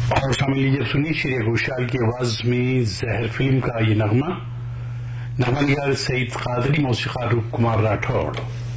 और शामिल लीजिए सुनिए श्रेया घोषाल की आवाज में जहर फिल्म का ये नगमा निगार सईद कादरी, मौसीकार रूप कुमार राठौड़।